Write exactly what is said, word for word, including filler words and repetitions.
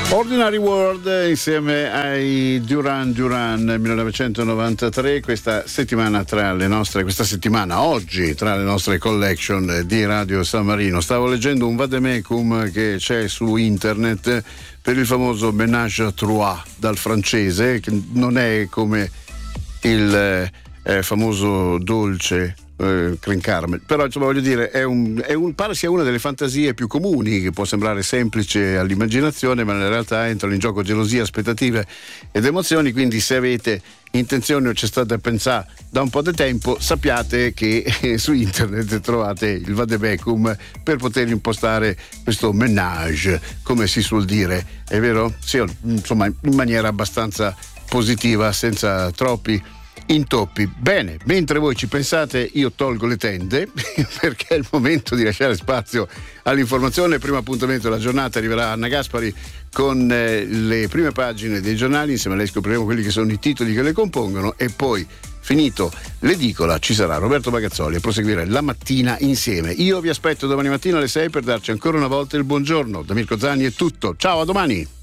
Ordinary World insieme ai Duran Duran millenovecentonovantatré, questa settimana tra le nostre, questa settimana oggi tra le nostre collection di Radio San Marino. Stavo leggendo un vademecum che c'è su internet per il famoso Ménage à Trois dal francese, che non è come il eh, famoso dolce Eh, cream caramel, però insomma voglio dire è un, è un, pare sia una delle fantasie più comuni, che può sembrare semplice all'immaginazione, ma in realtà entrano in gioco gelosia, aspettative ed emozioni. Quindi se avete intenzione o c'è state a pensare da un po' di tempo, sappiate che eh, su internet trovate il vademecum per poter impostare questo ménage, come si suol dire, è vero? Sì, insomma in maniera abbastanza positiva, senza troppi intoppi. Bene, mentre voi ci pensate io tolgo le tende perché è il momento di lasciare spazio all'informazione. Il primo appuntamento della giornata arriverà Anna Gaspari con eh, le prime pagine dei giornali. Insieme a lei scopriremo quelli che sono i titoli che le compongono e poi, finito l'edicola, ci sarà Roberto Bagazzoli a proseguire la mattina insieme. Io vi aspetto domani mattina alle sei per darci ancora una volta il buongiorno. Da Mirko Zanni è tutto, ciao, a domani.